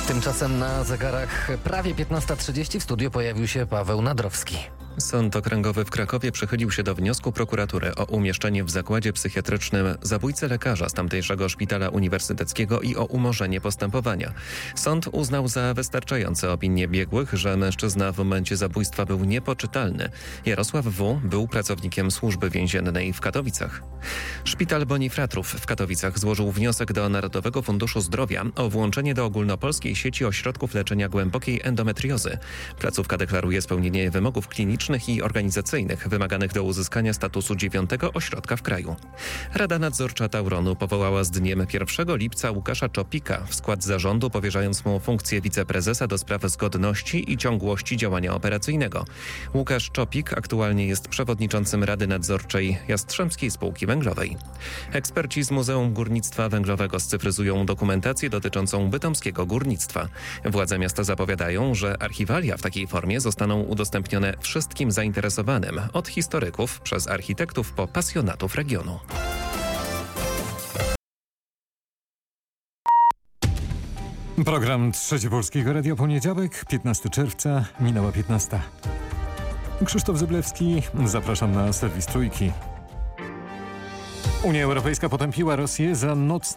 Tymczasem na zegarach prawie 15:30 w studiu pojawił się Paweł Nadrowski. Sąd Okręgowy w Krakowie przychylił się do wniosku prokuratury o umieszczenie w zakładzie psychiatrycznym zabójcy lekarza z tamtejszego szpitala uniwersyteckiego i o umorzenie postępowania. Sąd uznał za wystarczające opinie biegłych, że mężczyzna w momencie zabójstwa był niepoczytalny. Jarosław W. był pracownikiem służby więziennej w Katowicach. Szpital Bonifratrów w Katowicach złożył wniosek do Narodowego Funduszu Zdrowia o włączenie do ogólnopolskiej sieci ośrodków leczenia głębokiej endometriozy. Placówka deklaruje spełnienie wymogów klinicznych i organizacyjnych wymaganych do uzyskania statusu 9. ośrodka w kraju. Rada Nadzorcza Tauronu powołała z dniem 1 lipca Łukasza Czopika w skład zarządu, powierzając mu funkcję wiceprezesa do spraw zgodności i ciągłości działania operacyjnego. Łukasz Czopik aktualnie jest przewodniczącym Rady Nadzorczej Jastrzębskiej Spółki Węglowej. Eksperci z Muzeum Górnictwa Węglowego scyfryzują dokumentację dotyczącą bytomskiego górnictwa. Władze miasta zapowiadają, że archiwalia w takiej formie zostaną udostępnione wszystkim zainteresowanym, od historyków przez architektów po pasjonatów regionu. Program Trzeci Polskiego Radia, poniedziałek, 15 czerwca, minęła 15. Krzysztof Zyblewski, zapraszam na serwis Trójki. Unia Europejska potępiła Rosję za nocne